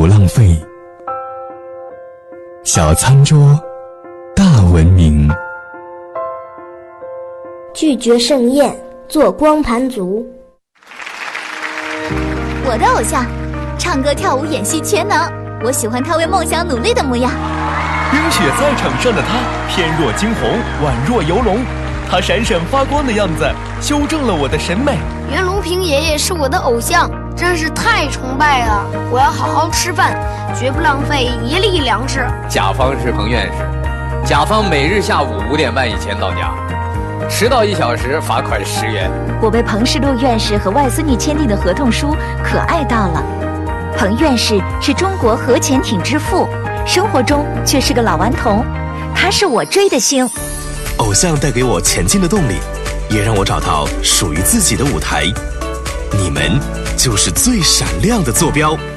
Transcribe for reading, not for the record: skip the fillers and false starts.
不浪费。小餐桌，大文明。 拒绝盛宴，做光盘族。 我的偶像，唱歌跳舞演戏全能，我喜欢他为梦想努力的模样。 冰雪赛场上的他，翩若惊鸿，宛若游龙，他闪闪发光的样子修正了我的审美。 袁隆平爷爷是我的偶像，真是太崇拜了！我要好好吃饭，绝不浪费一粒粮食。 甲方是彭院士，甲方每日下午5点半以前到家，迟到1小时罚款10元。 我被彭世禄院士和外孙女签订的合同书可爱到了。彭院士是中国核潜艇之父，生活中却是个老顽童，他是我追的星。 偶像带给我前进的动力，也让我找到属于自己的舞台。你们就是最闪亮的坐标。